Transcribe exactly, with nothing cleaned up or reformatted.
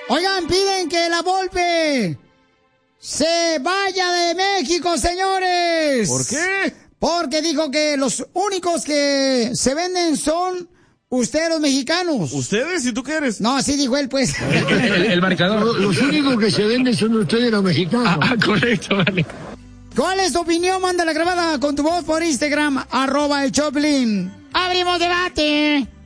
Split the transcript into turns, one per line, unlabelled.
Oigan, piden que la Volpe se vaya de México, señores.
¿Por qué?
Porque dijo que los únicos que se venden son ustedes los mexicanos.
¿Ustedes? ¿Y tú qué eres?
No, así dijo él, pues.
El, el, el marcador. Los, los únicos que se venden son ustedes los mexicanos.
Ah, ah, correcto, vale.
¿Cuál es tu opinión? Manda la grabada con tu voz por Instagram, arroba el Choplin. ¡Abrimos debate!